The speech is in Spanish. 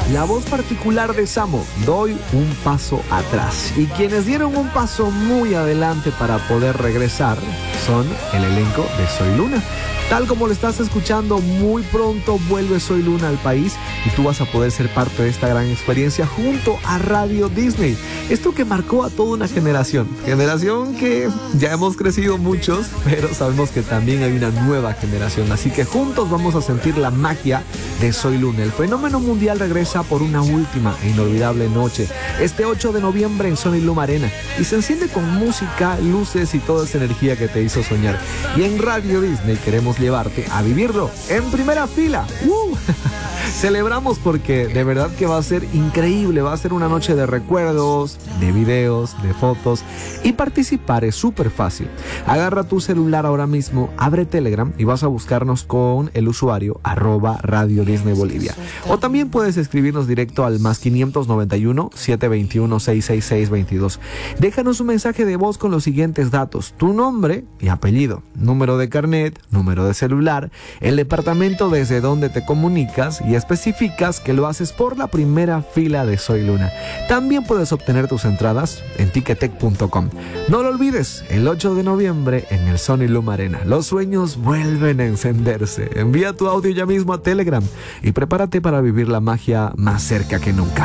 la voz particular de Samo, Doy un paso atrás. Y quienes dieron un paso muy adelante para poder regresar son el elenco de Soy Luna. Tal como lo estás escuchando, muy pronto vuelve Soy Luna al país y tú vas a poder ser parte de esta gran experiencia junto a Radio Disney. Esto que marcó a toda una generación que ya hemos crecido muchos, pero sabemos que también hay una nueva generación. Así que juntos vamos a sentir la magia de Soy Luna. El fenómeno mundial regresa por una última e inolvidable noche, este 8 de noviembre en Sony Luma Arena, y se enciende con música, luces y toda esa energía que te hizo soñar. Y en Radio Disney queremos llevarte a vivirlo en primera fila. Celebramos porque de verdad que va a ser increíble. Va a ser una noche de recuerdos, de videos, de fotos, y participar es súper fácil. Agarra tu celular ahora mismo, abre Telegram y vas a buscarnos con el usuario @Radio Disney Bolivia. O también puedes escribirnos directo al +591 721 66622. Déjanos un mensaje de voz con los siguientes datos: tu nombre y apellido, número de carnet, número de celular, el departamento desde donde te comunicas, y especificas que lo haces por la primera fila de Soy Luna. También puedes obtener tus entradas en ticketek.com. No lo olvides, el 8 de noviembre en el Sony Luma Arena. Los sueños vuelven a encenderse. Envía tu audio ya mismo a Telegram y prepárate para vivir la magia más cerca que nunca.